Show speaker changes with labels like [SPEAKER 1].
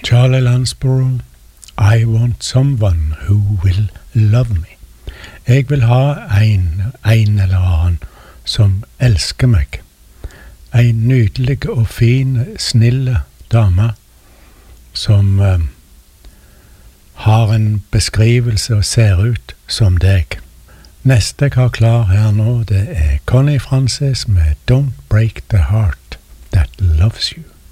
[SPEAKER 1] Charlie Lansborough, I want someone who will love me. Jeg vil ha en eller annen som elsker meg. En nydelig og fin, snille dame som har en beskrivelse og ser ut som deg. Neste jeg har klar her nå, det er Connie Francis med Don't Break the Heart That Loves You.